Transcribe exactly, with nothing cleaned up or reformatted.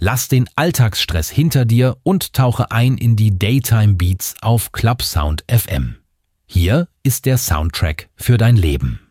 Lass den Alltagsstress hinter dir und tauche ein in die Daytime Beats auf Clubsound F M. Hier ist der Soundtrack für dein Leben.